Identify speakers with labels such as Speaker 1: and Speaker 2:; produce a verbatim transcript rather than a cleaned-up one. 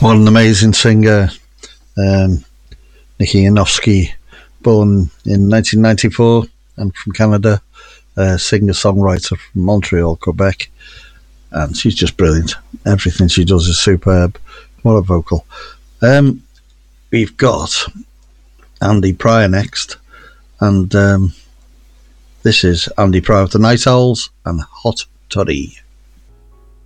Speaker 1: What an amazing singer. Um, Nikki Yanofsky, born in nineteen ninety-four and from Canada, uh, singer-songwriter from Montreal, Quebec. And she's just brilliant. Everything she does is superb. What a vocal. Um, we've got Andy Pryor next. And um, this is Andy Pryor of the Night Owls and Hot Toddy.